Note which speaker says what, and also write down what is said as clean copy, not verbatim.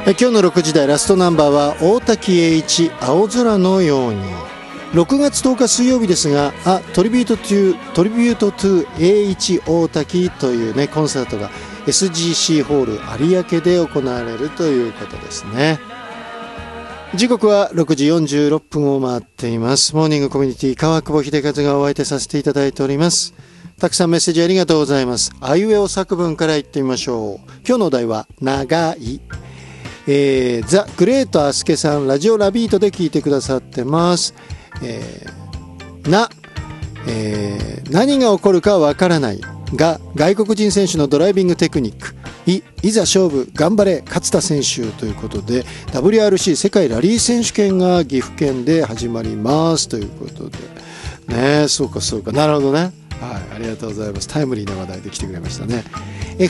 Speaker 1: 今日の6時台ラストナンバーは大滝栄一、青空のように。6月10日水曜日ですが、トリビュートトゥ栄一大滝というねコンサートが SGC ホール有明で行われるということですね。時刻は6時46分を回っています。モーニングコミュニティ川久保秀和がお相手させていただいております。たくさんメッセージありがとうございます。あいうえお作文からいってみましょう。今日のお題は長い。ザ・グレート・アスケさん、ラジオラビートで聞いてくださってます。何が起こるかわからないが外国人選手のドライビングテクニック。いざ勝負頑張れ勝田選手ということで WRC 世界ラリー選手権が岐阜県で始まりますということでね。そうかなるほどね。はい、ありがとうございます。タイムリーな話題で来てくれましたね。